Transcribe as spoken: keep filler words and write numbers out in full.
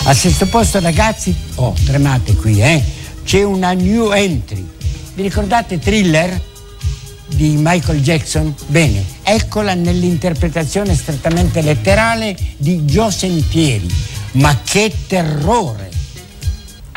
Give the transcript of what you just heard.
Al sesto posto, ragazzi, oh, tremate qui, eh? C'è una new entry. Vi ricordate Thriller di Michael Jackson? Bene, eccola nell'interpretazione strettamente letterale di Gio Sentieri. Ma che terrore!